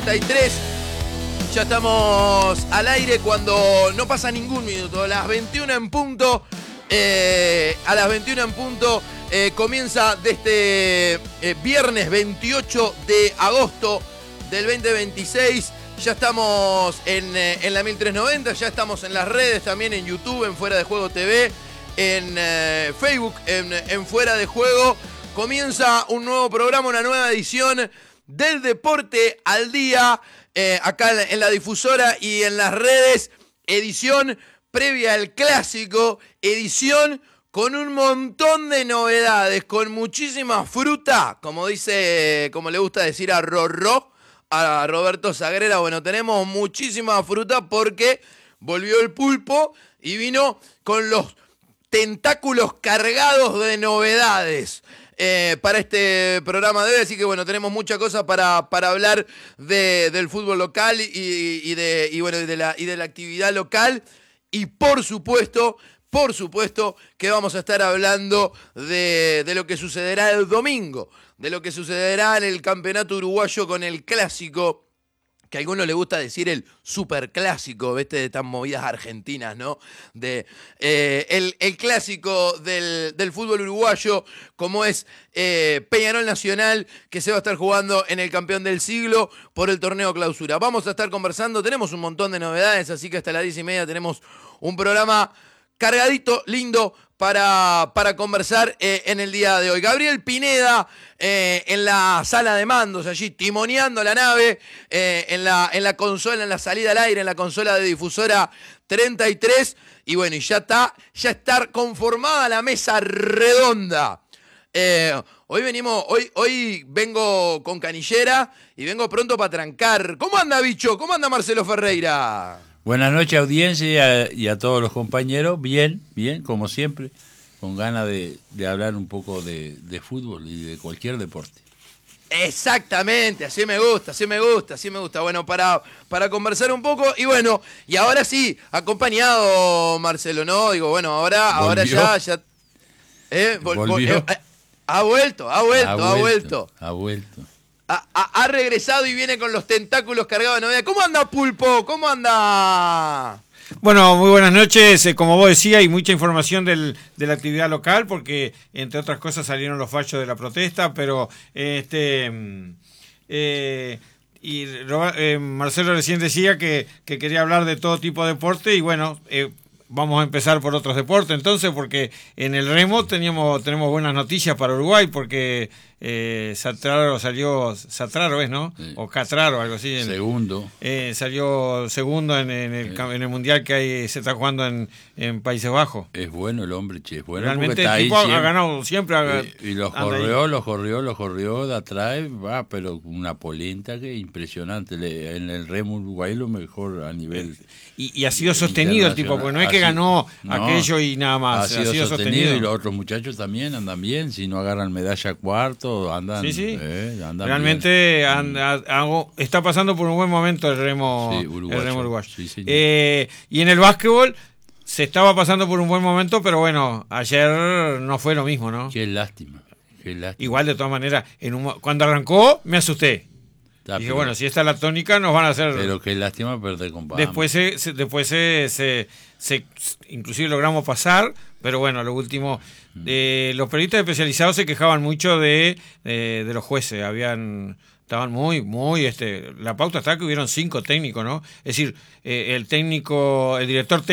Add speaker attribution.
Speaker 1: 33. Ya estamos al aire cuando no pasa ningún minuto. A las 21 en punto. A las 21 en punto comienza de este viernes 28 de agosto del 2026. Ya estamos en la 1390, ya estamos en las redes también, en YouTube, en Fuera de Juego TV, en Facebook, en Fuera de Juego. Comienza un nuevo programa, una nueva edición del Deporte al Día, acá en la difusora y en las redes. Edición previa al Clásico, edición con un montón de novedades, con muchísima fruta, como le gusta decir a Rorró, a Roberto Sagrera. Bueno, tenemos muchísima fruta porque volvió el pulpo y vino con los tentáculos cargados de novedades para este programa de hoy. Así que bueno, tenemos mucha cosa para hablar del fútbol local y de la actividad local. Y por supuesto que vamos a estar hablando de lo que sucederá el domingo, de lo que sucederá en el campeonato uruguayo con el Clásico, que a algunos les gusta decir el superclásico, de tan movidas argentinas, ¿no? El clásico del fútbol uruguayo, como es Peñarol Nacional, que se va a estar jugando en el campeón del siglo por el torneo clausura. Vamos a estar conversando, tenemos un montón de novedades, así que hasta las 10:30 tenemos un programa cargadito, lindo, para conversar en el día de hoy. Gabriel Pineda en la sala de mandos, allí timoneando la nave, en la consola, en la salida al aire, en la consola de difusora 33. Y bueno, y ya está conformada la mesa redonda. Hoy vengo con canillera y vengo pronto para trancar. ¿Cómo anda, bicho? ¿Cómo anda Marcelo Ferreira?
Speaker 2: Buenas noches, audiencia, y a todos los compañeros. Bien, como siempre, con ganas de hablar un poco de fútbol y de cualquier deporte.
Speaker 1: Exactamente, así me gusta. Bueno, para conversar un poco, y bueno, y ahora sí, acompañado, Marcelo, ¿no? Digo, bueno, ahora ya.
Speaker 2: Volvió.
Speaker 1: Ha vuelto. Ha regresado y viene con los tentáculos cargados de novedad. ¿Cómo anda, Pulpo? ¿Cómo anda?
Speaker 3: Bueno, muy buenas noches. Como vos decías, hay mucha información de la actividad local, porque entre otras cosas salieron los fallos de la protesta, pero Marcelo recién decía que quería hablar de todo tipo de deporte, y bueno, vamos a empezar por otros deportes entonces, porque en el remo tenemos buenas noticias para Uruguay, porque Satraro salió, Satraro es, ¿no? Sí. O Catraro, algo así.
Speaker 2: Segundo.
Speaker 3: Salió segundo en el mundial que se está jugando en Países Bajos.
Speaker 2: Es bueno el hombre, che, es bueno.
Speaker 3: Realmente el tipo ha ganado siempre.
Speaker 2: Y los corrió de atrás, pero una polenta que impresionante. En el remo Uruguay lo mejor a nivel.
Speaker 3: Y ha sido sostenido el tipo, porque no es que ganó aquello y nada más.
Speaker 2: Ha sido sostenido, y los otros muchachos también andan bien, si no agarran medalla cuarto, andan.
Speaker 3: Sí.
Speaker 2: Andan
Speaker 3: realmente está pasando por un buen momento el remo uruguayo.
Speaker 2: Sí,
Speaker 3: y en el básquetbol se estaba pasando por un buen momento, pero bueno, ayer no fue lo mismo, ¿no?
Speaker 2: Qué lástima.
Speaker 3: Igual, de todas maneras, cuando arrancó me asusté. Dije, bueno, si esta es la tónica, nos van a hacer.
Speaker 2: Pero qué lástima perder con Bahamas.
Speaker 3: Después inclusive logramos pasar, pero bueno, lo último. Los periodistas especializados se quejaban mucho de los jueces. Estaban muy, la pauta está que hubieron 5 técnicos, ¿no? Es decir, el director técnico